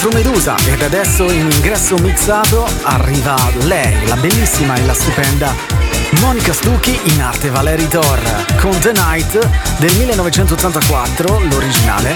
Afro Medusa. Ed adesso in ingresso mixato arriva lei, la bellissima e la stupenda Monica Stucchi, in arte Valerie Thor, con The Night del 1984, l'originale,